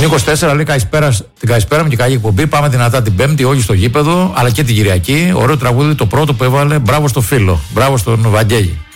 Νίκος 4 λέει την καλησπέρα μου και καλή εκπομπή. Πάμε δυνατά την Πέμπτη, όχι στο γήπεδο, αλλά και την Κυριακή. Ωραίο τραγούδι, το πρώτο που έβαλε. Μπράβο στο φίλο. Μπράβο στον Βαγγέλη.